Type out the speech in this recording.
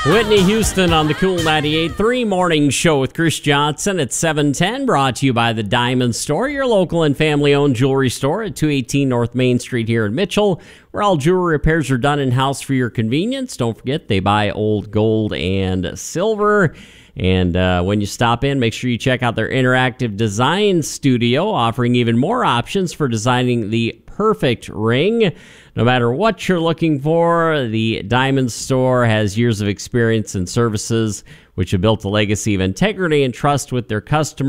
Whitney Houston on the Cool 98.3 Morning Show with Chris Johnson at 7:10, brought to you by the Diamond Store, your local and family-owned jewelry store at 218 North Main Street here in Mitchell, where all jewelry repairs are done in-house for your convenience. Don't forget, they buy old gold and silver. And when you stop in, make sure you check out their interactive design studio, offering even more options for designing the perfect ring. No matter what you're looking for, the Diamond Store has years of experience and services which have built a legacy of integrity and trust with their customers.